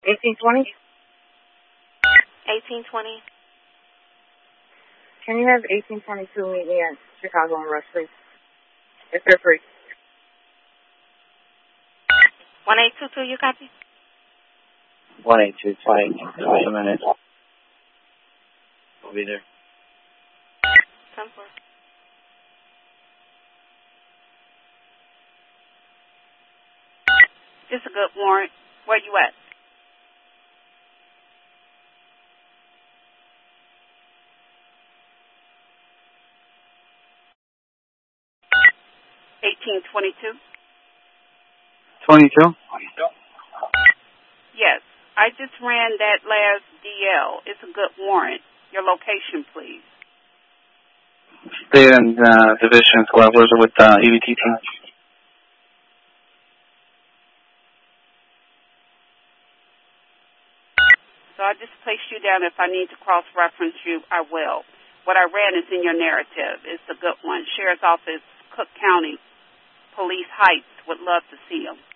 1820? 1820. Can you have 1822 meet me at Chicago and Rush, please? If they're free. 1822, you copy? 1822, just a minute. I'll be there. 10-4. It's a good warrant. Where you at? $1822. 22? Yes. I just ran that last DL. It's a good warrant. Your location, please. State and Division 12. Where's it with EBT team? So I just placed you down. If I need to cross-reference you, I will. What I ran is in your narrative. It's a good one. Sheriff's Office, Cook County, Police Heights. Would love to see them.